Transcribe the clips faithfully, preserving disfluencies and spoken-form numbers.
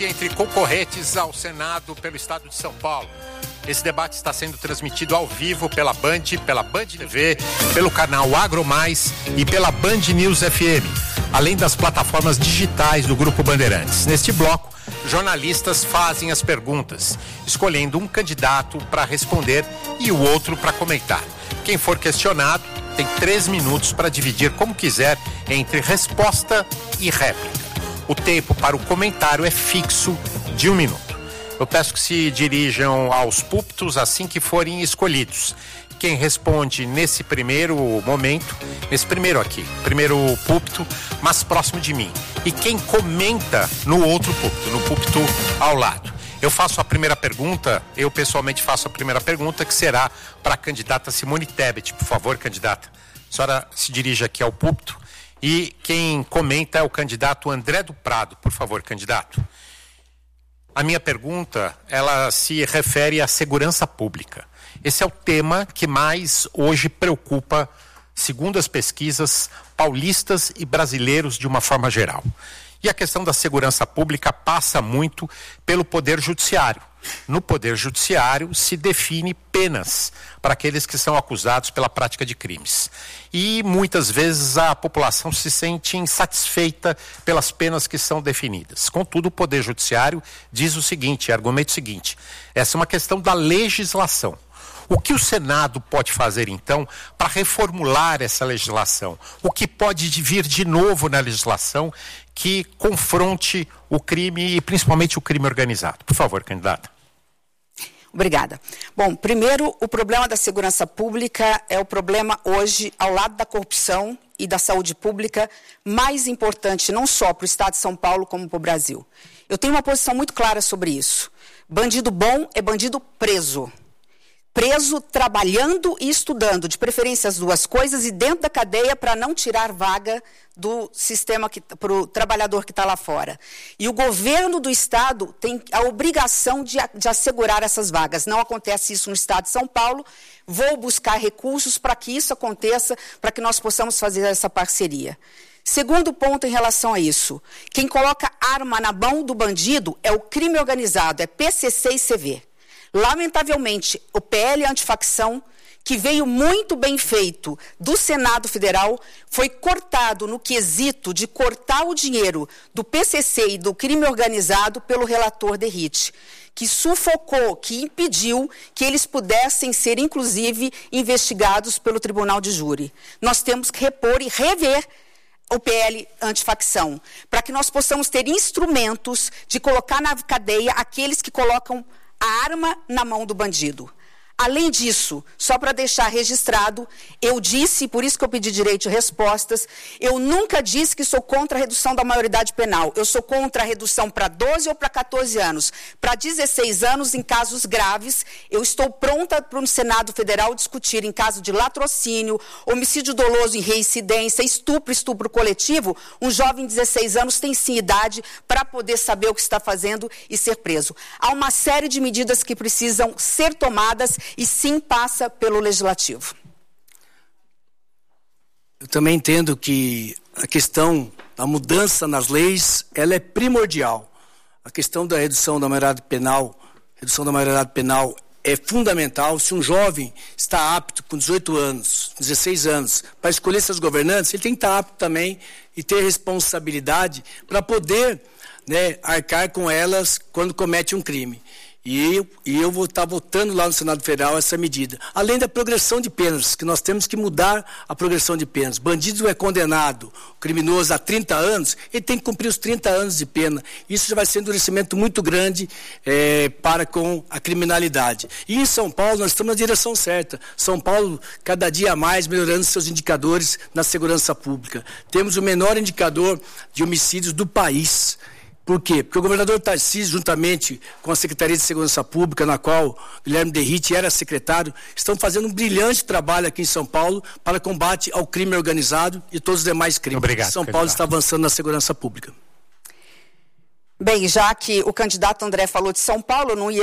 debate entre concorrentes ao Senado pelo Estado de São Paulo. Esse debate está sendo transmitido ao vivo pela Band, pela Band T V, pelo canal Agro Mais e pela Band News F M, além das plataformas digitais do Grupo Bandeirantes. Neste bloco, jornalistas fazem as perguntas, escolhendo um candidato para responder e o outro para comentar. Quem for questionado tem três minutos para dividir como quiser entre resposta e réplica. O tempo para o comentário é fixo de um minuto. Eu peço que se dirijam aos púlpitos assim que forem escolhidos. Quem responde nesse primeiro momento, nesse primeiro aqui, primeiro púlpito, mais próximo de mim. E quem comenta no outro púlpito, no púlpito ao lado. Eu faço a primeira pergunta, eu pessoalmente faço a primeira pergunta, que será para a candidata Simone Tebet. Por favor, candidata, a senhora se dirige aqui ao púlpito. E quem comenta é o candidato André do Prado. Por favor, candidato. A minha pergunta, ela se refere à segurança pública. Esse é o tema que mais hoje preocupa, segundo as pesquisas, paulistas e brasileiros de uma forma geral. E a questão da segurança pública passa muito pelo Poder Judiciário. No Poder Judiciário se define penas para aqueles que são acusados pela prática de crimes. E muitas vezes a população se sente insatisfeita pelas penas que são definidas. Contudo, o Poder Judiciário diz o seguinte, argumenta o seguinte: essa é uma questão da legislação. O que o Senado pode fazer, então, para reformular essa legislação? O que pode vir de novo na legislação que confronte o crime e principalmente o crime organizado? Por favor, candidata. Obrigada. Bom, primeiro, o problema da segurança pública é o problema hoje, ao lado da corrupção e da saúde pública, mais importante não só para o Estado de São Paulo, como para o Brasil. Eu tenho uma posição muito clara sobre isso. Bandido bom é bandido preso. Preso trabalhando e estudando, de preferência as duas coisas, e dentro da cadeia para não tirar vaga do sistema para o trabalhador que está lá fora. E o governo do Estado tem a obrigação de, de assegurar essas vagas. Não acontece isso no Estado de São Paulo. Vou buscar recursos para que isso aconteça, para que nós possamos fazer essa parceria. Segundo ponto em relação a isso, quem coloca arma na mão do bandido é o crime organizado, é P C C e C V. Lamentavelmente, o P L antifacção, que veio muito bem feito do Senado Federal, foi cortado no quesito de cortar o dinheiro do P C C e do crime organizado pelo relator Derrite, que sufocou, que impediu que eles pudessem ser, inclusive, investigados pelo Tribunal de Júri. Nós temos que repor e rever o P L antifacção, para que nós possamos ter instrumentos de colocar na cadeia aqueles que colocam a arma na mão do bandido. Além disso, só para deixar registrado, eu disse, por isso que eu pedi direito de respostas, eu nunca disse que sou contra a redução da maioridade penal. Eu sou contra a redução para doze ou para quatorze anos. Para dezesseis anos, em casos graves, eu estou pronta para o Senado Federal discutir em caso de latrocínio, homicídio doloso em reincidência, estupro, estupro coletivo. Um jovem de dezesseis anos tem sim idade para poder saber o que está fazendo e ser preso. Há uma série de medidas que precisam ser tomadas e sim passa pelo Legislativo. Eu também entendo que a questão da mudança nas leis, ela é primordial. A questão da redução da maioridade penal, redução da maioridade penal é fundamental. Se um jovem está apto com dezoito anos, dezesseis anos, para escolher seus governantes, ele tem que estar apto também e ter responsabilidade para poder, né, arcar com elas quando comete um crime. E eu, e eu vou estar votando lá no Senado Federal essa medida. Além da progressão de penas, que nós temos que mudar a progressão de penas. Bandido é condenado, criminoso, a trinta anos, ele tem que cumprir os trinta anos de pena. Isso já vai ser um endurecimento muito grande é, para com a criminalidade. E em São Paulo nós estamos na direção certa. São Paulo, cada dia mais, melhorando seus indicadores na segurança pública. Temos o menor indicador de homicídios do país. Por quê? Porque o governador Tarcísio, juntamente com a Secretaria de Segurança Pública, na qual Guilherme Derrite era secretário, estão fazendo um brilhante trabalho aqui em São Paulo para combate ao crime organizado e todos os demais crimes. Obrigado, São Paulo está avançando na segurança pública. Bem, já que o candidato André falou de São Paulo, eu não ia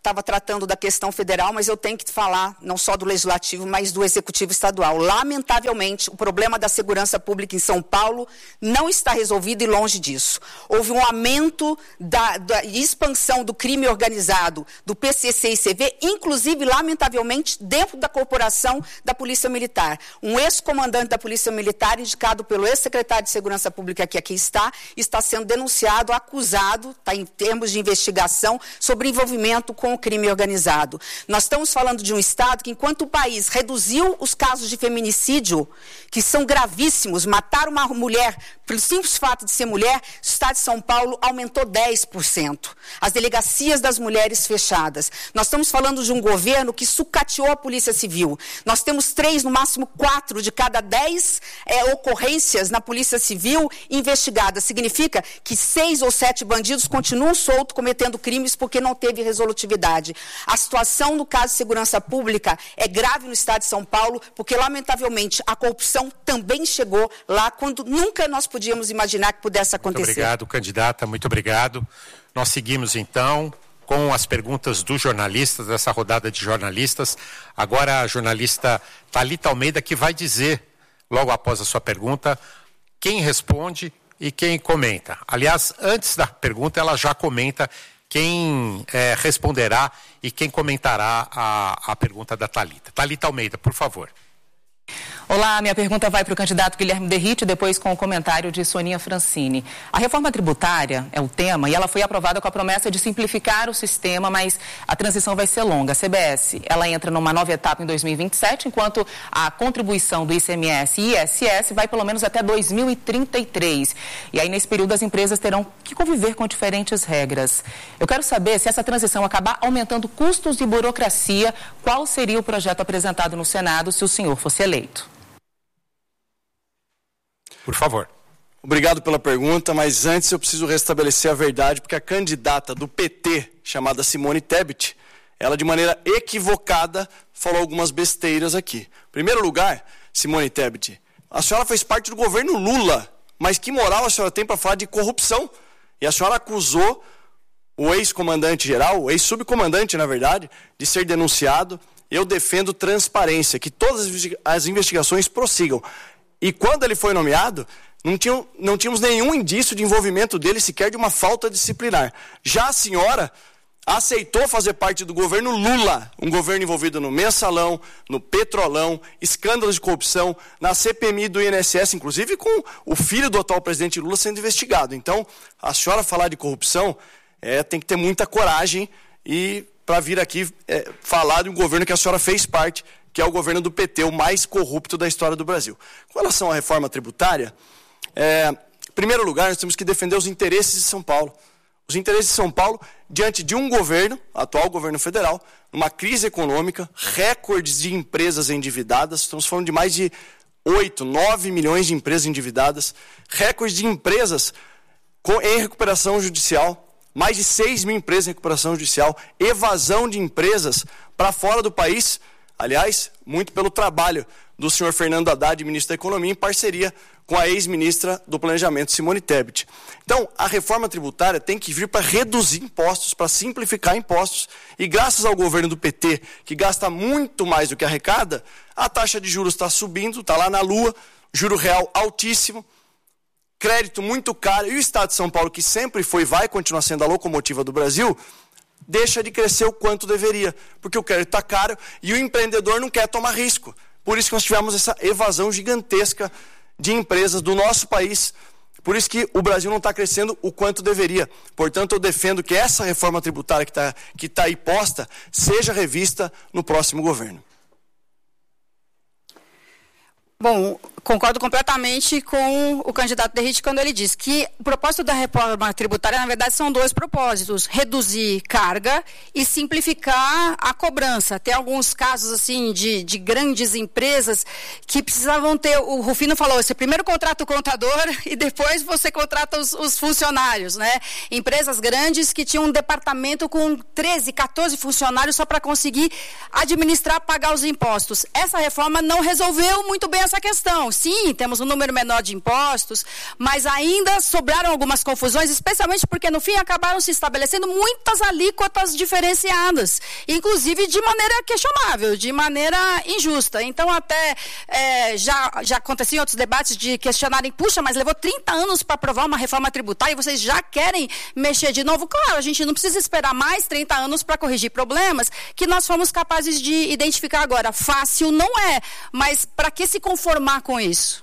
estava tratando da questão federal, mas eu tenho que falar não só do Legislativo, mas do Executivo Estadual. Lamentavelmente, o problema da segurança pública em São Paulo não está resolvido e longe disso. Houve um aumento da, da expansão do crime organizado, do P C C e C V, inclusive, lamentavelmente, dentro da corporação da Polícia Militar. Um ex-comandante da Polícia Militar, indicado pelo ex-secretário de Segurança Pública, que aqui está, está sendo denunciado, acusado, está em termos de investigação, sobre envolvimento com o crime organizado. Nós estamos falando de um Estado que, enquanto o país reduziu os casos de feminicídio, que são gravíssimos, matar uma mulher pelo simples fato de ser mulher, o Estado de São Paulo aumentou dez por cento. As delegacias das mulheres fechadas. Nós estamos falando de um governo que sucateou a Polícia Civil. Nós temos três, no máximo quatro, de cada dez é, ocorrências na Polícia Civil investigadas. Significa que seis ou sete bandidos continuam soltos cometendo crimes porque não teve resolutividade. A situação no caso de segurança pública é grave no Estado de São Paulo, porque, lamentavelmente, a corrupção também chegou lá quando nunca nós podíamos imaginar que pudesse acontecer. Muito obrigado, candidata, muito obrigado. Nós seguimos, então, com as perguntas dos jornalistas, dessa rodada de jornalistas. Agora a jornalista Thalita Almeida, que vai dizer, logo após a sua pergunta, quem responde e quem comenta. Aliás, antes da pergunta, ela já comenta quem é, responderá e quem comentará a, a pergunta da Thalita. Thalita Almeida, por favor. Olá, minha pergunta vai para o candidato Guilherme Derrite, depois com o comentário de Soninha Francini. A reforma tributária é o tema e ela foi aprovada com a promessa de simplificar o sistema, mas a transição vai ser longa. A C B S, ela entra numa nova etapa em dois mil e vinte e sete, enquanto a contribuição do I C M S e I S S vai pelo menos até dois mil e trinta e três. E aí, nesse período, as empresas terão que conviver com diferentes regras. Eu quero saber, se essa transição acabar aumentando custos de burocracia, qual seria o projeto apresentado no Senado se o senhor fosse eleito? Por favor. Obrigado pela pergunta, mas antes eu preciso restabelecer a verdade, porque a candidata do P T, chamada Simone Tebet, ela de maneira equivocada falou algumas besteiras aqui. Em primeiro lugar, Simone Tebet, a senhora fez parte do governo Lula, mas que moral a senhora tem para falar de corrupção? E a senhora acusou o ex-comandante-geral, o ex-subcomandante, na verdade, de ser denunciado. Eu defendo transparência, que todas as investigações prossigam. E quando ele foi nomeado, não, tinham, não tínhamos nenhum indício de envolvimento dele, sequer de uma falta disciplinar. Já a senhora aceitou fazer parte do governo Lula, um governo envolvido no mensalão, no petrolão, escândalos de corrupção, na C P M I do I N S S, inclusive com o filho do atual presidente Lula sendo investigado. Então, a senhora falar de corrupção é, tem que ter muita coragem e para vir aqui é, falar de um governo que a senhora fez parte, que é o governo do P T, o mais corrupto da história do Brasil. Com relação à reforma tributária, é, em primeiro lugar, nós temos que defender os interesses de São Paulo. Os interesses de São Paulo diante de um governo, atual governo federal, uma crise econômica, recordes de empresas endividadas, estamos falando de mais de oito, nove milhões de empresas endividadas, recordes de empresas com, em recuperação judicial, mais de seis mil empresas em recuperação judicial, evasão de empresas para fora do país. Aliás, muito pelo trabalho do senhor Fernando Haddad, ministro da Economia, em parceria com a ex-ministra do Planejamento, Simone Tebet. Então, a reforma tributária tem que vir para reduzir impostos, para simplificar impostos. E graças ao governo do P T, que gasta muito mais do que arrecada, a taxa de juros está subindo, está lá na lua, juro real altíssimo, crédito muito caro. E o Estado de São Paulo, que sempre foi e vai continuar sendo a locomotiva do Brasil, deixa de crescer o quanto deveria, porque o crédito está caro e o empreendedor não quer tomar risco. Por isso que nós tivemos essa evasão gigantesca de empresas do nosso país. Por isso que o Brasil não está crescendo o quanto deveria. Portanto, eu defendo que essa reforma tributária que está que tá aí posta seja revista no próximo governo. Bom, concordo completamente com o candidato Derrite quando ele diz que o propósito da reforma tributária, na verdade, são dois propósitos: reduzir carga e simplificar a cobrança. Tem alguns casos, assim, de, de grandes empresas que precisavam ter, o Rufino falou, você primeiro contrata o contador e depois você contrata os, os funcionários, né? Empresas grandes que tinham um departamento com treze, quatorze funcionários só para conseguir administrar, pagar os impostos. Essa reforma não resolveu muito bem a essa questão. Sim, temos um número menor de impostos, mas ainda sobraram algumas confusões, especialmente porque no fim acabaram se estabelecendo muitas alíquotas diferenciadas, inclusive de maneira questionável, de maneira injusta. Então até é, já, já aconteceu em outros debates de questionarem, puxa, mas levou trinta anos para aprovar uma reforma tributária e vocês já querem mexer de novo? Claro, a gente não precisa esperar mais trinta anos para corrigir problemas que nós fomos capazes de identificar agora. Fácil não é, mas para que se conformar com isso?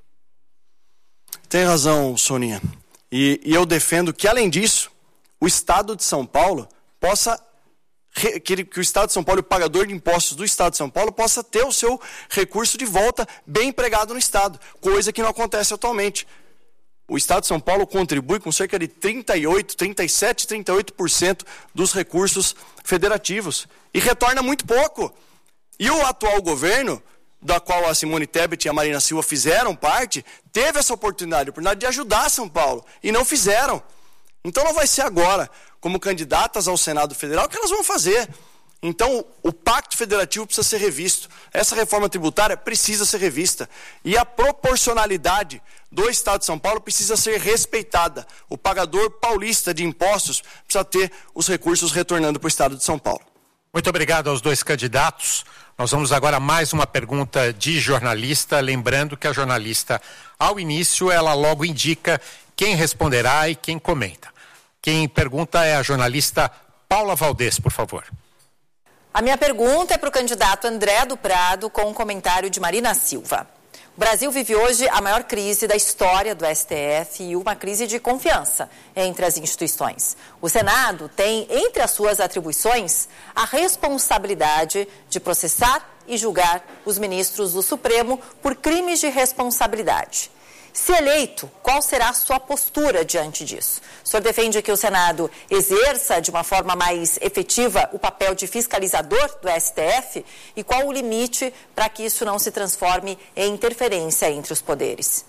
Tem razão, Soninha. E, e eu defendo que, além disso, o Estado de São Paulo possa, que, que o Estado de São Paulo, o pagador de impostos do Estado de São Paulo, possa ter o seu recurso de volta bem empregado no Estado, coisa que não acontece atualmente. O Estado de São Paulo contribui com cerca de trinta e oito, trinta e sete, trinta e oito por cento dos recursos federativos e retorna muito pouco. E o atual governo, da qual a Simone Tebet e a Marina Silva fizeram parte, teve essa oportunidade, a oportunidade de ajudar São Paulo, e não fizeram. Então não vai ser agora, como candidatas ao Senado Federal, que elas vão fazer. Então o pacto federativo precisa ser revisto, essa reforma tributária precisa ser revista, e a proporcionalidade do Estado de São Paulo precisa ser respeitada. O pagador paulista de impostos precisa ter os recursos retornando para o Estado de São Paulo. Muito obrigado aos dois candidatos. Nós vamos agora a mais uma pergunta de jornalista, lembrando que a jornalista, ao início, ela logo indica quem responderá e quem comenta. Quem pergunta é a jornalista Paula Valdez, por favor. A minha pergunta é para o candidato André do Prado, com um comentário de Marina Silva. O Brasil vive hoje a maior crise da história do S T F e uma crise de confiança entre as instituições. O Senado tem, entre as suas atribuições, a responsabilidade de processar e julgar os ministros do Supremo por crimes de responsabilidade. Se eleito, qual será a sua postura diante disso? O senhor defende que o Senado exerça de uma forma mais efetiva o papel de fiscalizador do S T F? E qual o limite para que isso não se transforme em interferência entre os poderes?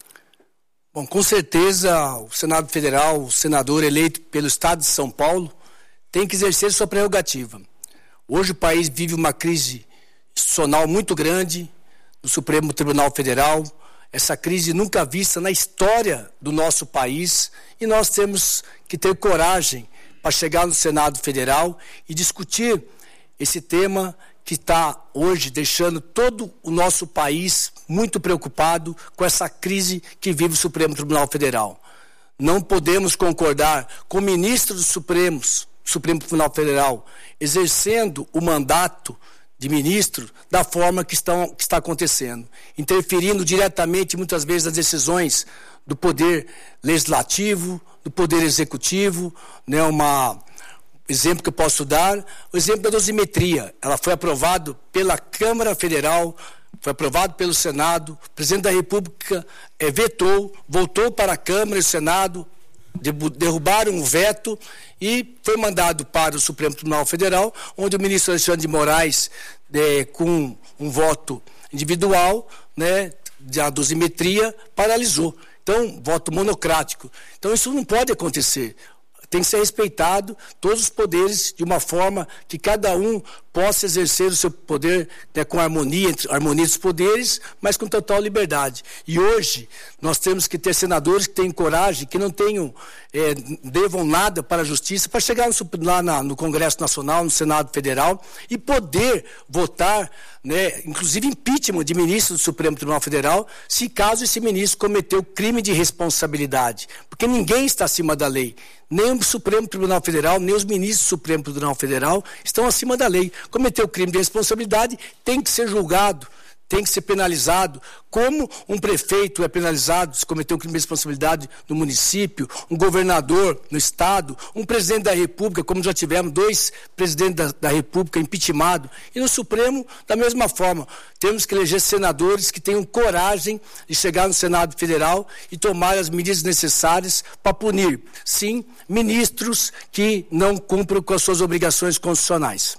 Bom, com certeza o Senado Federal, o senador eleito pelo Estado de São Paulo, tem que exercer sua prerrogativa. Hoje o país vive uma crise institucional muito grande no Supremo Tribunal Federal, essa crise nunca vista na história do nosso país, e nós temos que ter coragem para chegar no Senado Federal e discutir esse tema que está hoje deixando todo o nosso país muito preocupado com essa crise que vive o Supremo Tribunal Federal. Não podemos concordar com o ministro do Supremo, Supremo Tribunal Federal exercendo o mandato de ministro da forma que, estão, que está acontecendo, interferindo diretamente, muitas vezes, nas decisões do Poder Legislativo, do Poder Executivo, né, uma exemplo que eu posso dar, o exemplo da dosimetria. Ela foi aprovada pela Câmara Federal, foi aprovado pelo Senado, o presidente da República é, vetou, voltou para a Câmara e o Senado, derrubaram o veto e foi mandado para o Supremo Tribunal Federal, onde o ministro Alexandre de Moraes, é, com um voto individual, né, da dosimetria, paralisou. Então, voto monocrático. Então, isso não pode acontecer. Tem que ser respeitado todos os poderes de uma forma que cada um possa exercer o seu poder, né, com harmonia, entre, harmonia dos poderes, mas com total liberdade. E hoje nós temos que ter senadores que tenham coragem, que não tenham, é, devam nada para a justiça, para chegar no, lá na, no Congresso Nacional, no Senado Federal, e poder votar, né, inclusive impeachment de ministro do Supremo Tribunal Federal, se caso esse ministro cometeu crime de responsabilidade. Porque ninguém está acima da lei. Nem o Supremo Tribunal Federal, nem os ministros do Supremo Tribunal Federal estão acima da lei. Cometeu crime de responsabilidade, tem que ser julgado, tem que ser penalizado, como um prefeito é penalizado se cometeu um crime de responsabilidade no município, um governador no estado, um presidente da República, como já tivemos dois presidentes da, da República impeachmados, e no Supremo, da mesma forma. Temos que eleger senadores que tenham coragem de chegar no Senado Federal e tomar as medidas necessárias para punir, sim, ministros que não cumprem com as suas obrigações constitucionais.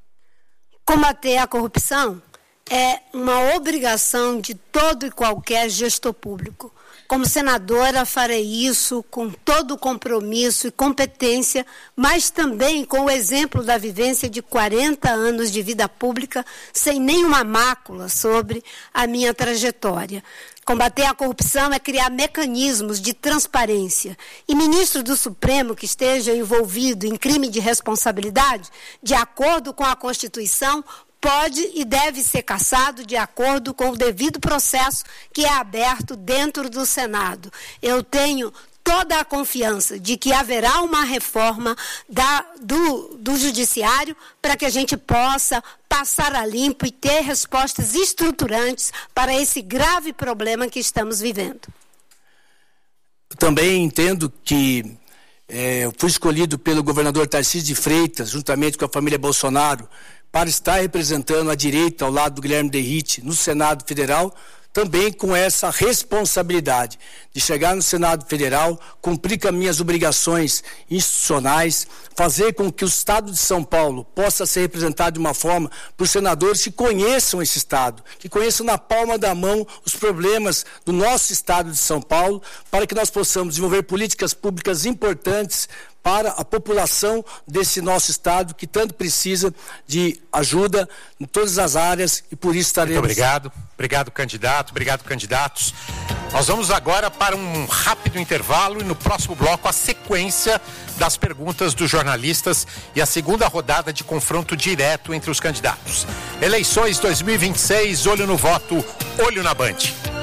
Combater a corrupção é uma obrigação de todo e qualquer gestor público. Como senadora, farei isso com todo o compromisso e competência, mas também com o exemplo da vivência de quarenta anos de vida pública, sem nenhuma mácula sobre a minha trajetória. Combater a corrupção é criar mecanismos de transparência. E ministro do Supremo que esteja envolvido em crime de responsabilidade, de acordo com a Constituição, pode e deve ser cassado de acordo com o devido processo que é aberto dentro do Senado. Eu tenho toda a confiança de que haverá uma reforma da, do, do judiciário para que a gente possa passar a limpo e ter respostas estruturantes para esse grave problema que estamos vivendo. Também entendo que é, eu fui escolhido pelo governador Tarcísio de Freitas, juntamente com a família Bolsonaro, para estar representando a direita ao lado do Guilherme Derrite no Senado Federal, também com essa responsabilidade de chegar no Senado Federal, cumprir com as minhas obrigações institucionais, fazer com que o Estado de São Paulo possa ser representado de uma forma por senadores que conheçam esse Estado, que conheçam na palma da mão os problemas do nosso Estado de São Paulo, para que nós possamos desenvolver políticas públicas importantes para a população desse nosso Estado, que tanto precisa de ajuda em todas as áreas, e por isso estaremos... Muito obrigado. Obrigado, candidato. Obrigado, candidatos. Nós vamos agora para um rápido intervalo e no próximo bloco a sequência das perguntas dos jornalistas e a segunda rodada de confronto direto entre os candidatos. Eleições dois mil e vinte e seis, olho no voto, olho na Band.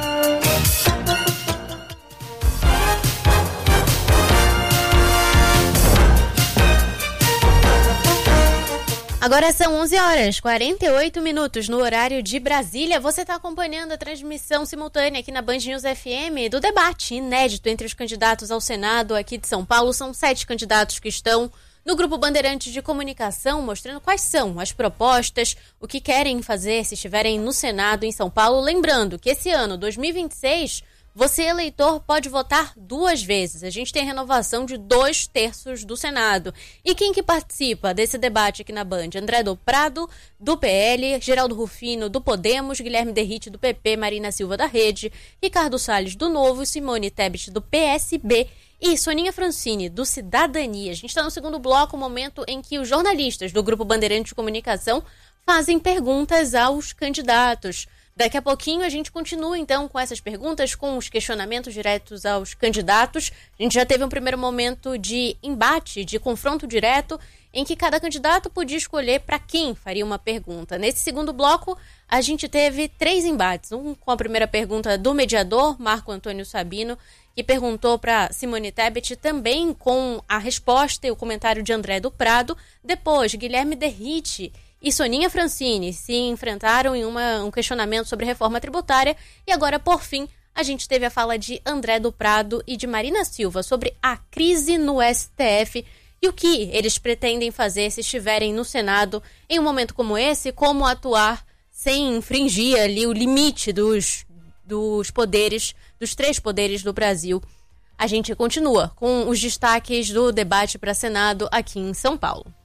Agora são onze horas e quarenta e oito minutos no horário de Brasília. Você está acompanhando a transmissão simultânea aqui na Band News F M do debate inédito entre os candidatos ao Senado aqui de São Paulo. São sete candidatos que estão no Grupo Bandeirantes de Comunicação, mostrando quais são as propostas, o que querem fazer se estiverem no Senado em São Paulo. Lembrando que esse ano, dois mil e vinte e seis... você, eleitor, pode votar duas vezes. A gente tem a renovação de dois terços do Senado. E quem que participa desse debate aqui na Band? André do Prado, do P L, Geraldo Rufino, do Podemos, Guilherme Derrite, do P P, Marina Silva, da Rede, Ricardo Salles, do Novo, Simone Tebet, do P S B e Soninha Francini, do Cidadania. A gente está no segundo bloco, momento em que os jornalistas do Grupo Bandeirantes de Comunicação fazem perguntas aos candidatos. Daqui a pouquinho a gente continua, então, com essas perguntas, com os questionamentos diretos aos candidatos. A gente já teve um primeiro momento de embate, de confronto direto, em que cada candidato podia escolher para quem faria uma pergunta. Nesse segundo bloco, a gente teve três embates. Um com a primeira pergunta do mediador, Marco Antônio Sabino, que perguntou para Simone Tebet, também com a resposta e o comentário de André do Prado. Depois, Guilherme Derrite e Soninha Francini se enfrentaram em uma, um questionamento sobre reforma tributária. E agora, por fim, a gente teve a fala de André do Prado e de Marina Silva sobre a crise no S T F e o que eles pretendem fazer se estiverem no Senado em um momento como esse, como atuar sem infringir ali o limite dos, dos poderes, dos três poderes do Brasil. A gente continua com os destaques do debate para Senado aqui em São Paulo.